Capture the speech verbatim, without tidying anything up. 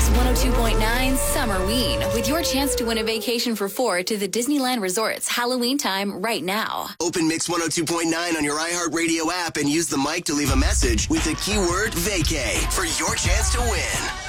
one oh two point nine Summerween with your chance to win a vacation for four to the Disneyland Resort's Halloween time right now. Open Mix one oh two point nine on your iHeartRadio app and use the mic to leave a message with the keyword vacay for your chance to win.